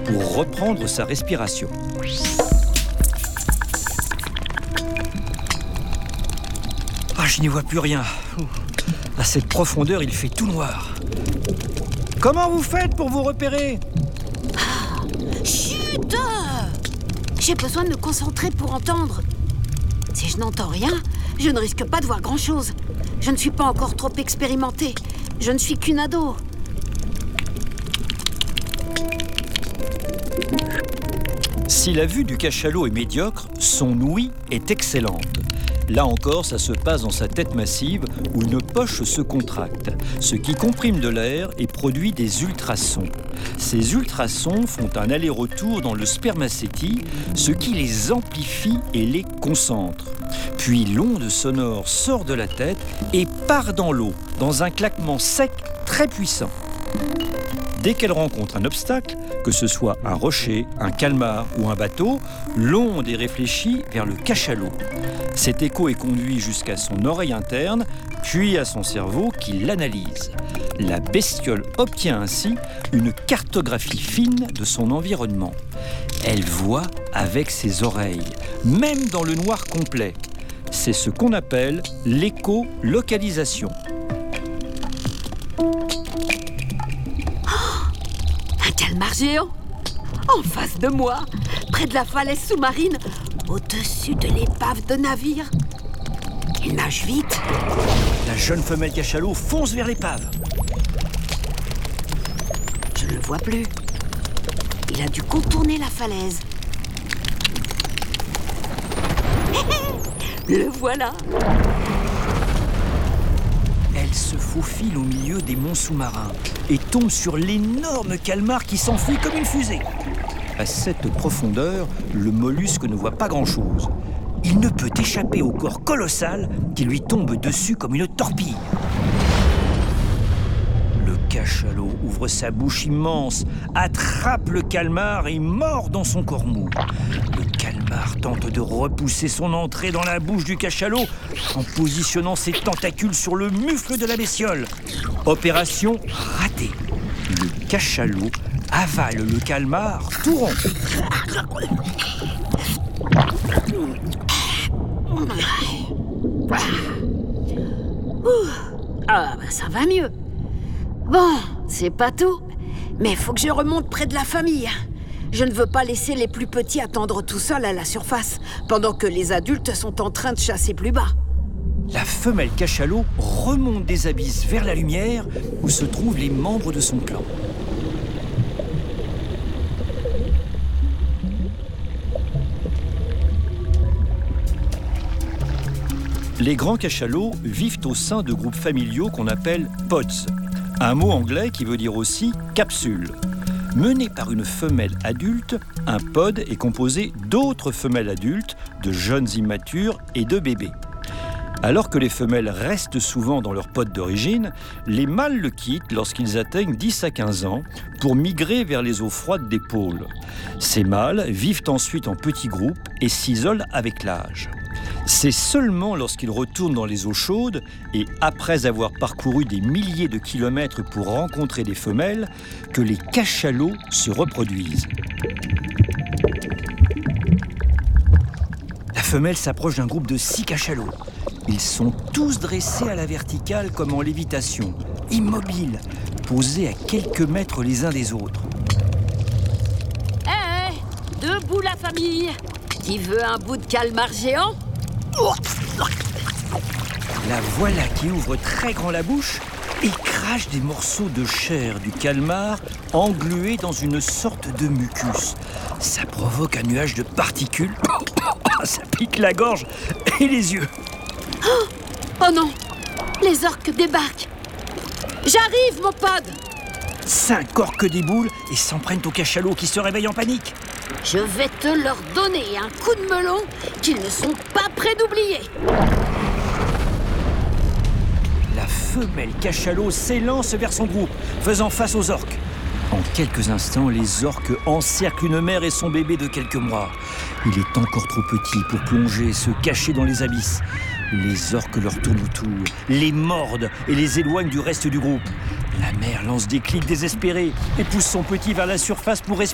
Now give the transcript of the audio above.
pour reprendre sa respiration. Ah, je n'y vois plus rien. À cette profondeur, il fait tout noir. Comment vous faites pour vous repérer? Chut! J'ai besoin de me concentrer pour entendre. Si je n'entends rien, je ne risque pas de voir grand-chose. Je ne suis pas encore trop expérimentée. Je ne suis qu'une ado. Si la vue du cachalot est médiocre, son ouïe est excellente. Là encore, ça se passe dans sa tête massive où une poche se contracte, ce qui comprime de l'air et produit des ultrasons. Ces ultrasons font un aller-retour dans le spermacétie, ce qui les amplifie et les concentre. Puis l'onde sonore sort de la tête et part dans l'eau, dans un claquement sec très puissant. Dès qu'elle rencontre un obstacle, que ce soit un rocher, un calmar ou un bateau, l'onde est réfléchie vers le cachalot. Cet écho est conduit jusqu'à son oreille interne, puis à son cerveau qui l'analyse. La bestiole obtient ainsi une cartographie fine de son environnement. Elle voit avec ses oreilles, même dans le noir complet. C'est ce qu'on appelle l'écholocalisation. Un calmar géant, en face de moi, près de la falaise sous-marine, au-dessus de l'épave de navire. Il nage vite. La jeune femelle cachalot fonce vers l'épave. Je ne le vois plus. Il a dû contourner la falaise. Le voilà. Elle se faufile au milieu des monts sous-marins et tombe sur l'énorme calmar qui s'enfuit comme une fusée. À cette profondeur, le mollusque ne voit pas grand-chose. Il ne peut échapper au corps colossal qui lui tombe dessus comme une torpille. Le cachalot ouvre sa bouche immense, attrape le calmar et mord dans son corps mou. Le calmar tente de repousser son entrée dans la bouche du cachalot en positionnant ses tentacules sur le mufle de la bestiole. Opération ratée. Le cachalot avale le calmar tout rond. Ah, bah ça va mieux. Bon, c'est pas tout, mais faut que je remonte près de la famille. Je ne veux pas laisser les plus petits attendre tout seuls à la surface, pendant que les adultes sont en train de chasser plus bas. La femelle cachalot remonte des abysses vers la lumière où se trouvent les membres de son clan. Les grands cachalots vivent au sein de groupes familiaux qu'on appelle pods, un mot anglais qui veut dire aussi capsule. Mené par une femelle adulte, un pod est composé d'autres femelles adultes, de jeunes immatures et de bébés. Alors que les femelles restent souvent dans leur pod d'origine, les mâles le quittent lorsqu'ils atteignent 10 à 15 ans pour migrer vers les eaux froides des pôles. Ces mâles vivent ensuite en petits groupes et s'isolent avec l'âge. C'est seulement lorsqu'ils retournent dans les eaux chaudes et après avoir parcouru des milliers de kilomètres pour rencontrer des femelles que les cachalots se reproduisent. La femelle s'approche d'un groupe de 6 cachalots. Ils sont tous dressés à la verticale comme en lévitation, immobiles, posés à quelques mètres les uns des autres. Hé, debout la famille. Qui veut un bout de calmar géant? La voilà qui ouvre très grand la bouche et crache des morceaux de chair du calmar englués dans une sorte de mucus. Ça provoque un nuage de particules. Ça pique la gorge et les yeux. Oh non, les orques débarquent. J'arrive, mon pod. 5 orques déboulent et s'en prennent au cachalot qui se réveille en panique. Je vais te leur donner un coup de melon qu'ils ne sont pas prêts d'oublier. La femelle cachalot s'élance vers son groupe, faisant face aux orques. En quelques instants, les orques encerclent une mère et son bébé de quelques mois. Il est encore trop petit pour plonger et se cacher dans les abysses. Les orques leur tournent autour, les mordent et les éloignent du reste du groupe. La mère lance des clics désespérés et pousse son petit vers la surface pour respirer.